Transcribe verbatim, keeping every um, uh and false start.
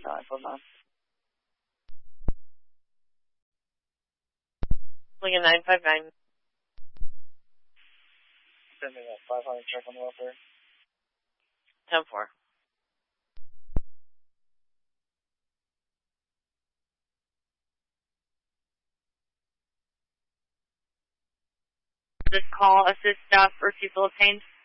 time. Hold on. Lincoln nine five nine. Sending a five hundred check on welfare. ten four. This call assist staff for people obtained.